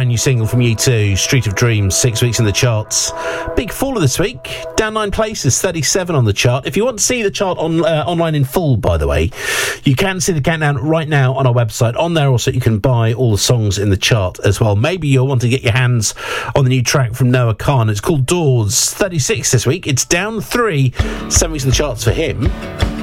brand new single from U2, Street of Dreams, 6 weeks in the charts. Big faller this week, down 9 places, 37 on the chart. If you want to see the chart online in full, by the way, you can see the countdown right now on our website. On there also you can buy all the songs in the chart as well. Maybe you'll want to get your hands on the new track from Noah Khan. It's called Doors, 36 this week. It's down 3, 7 weeks in the charts for him.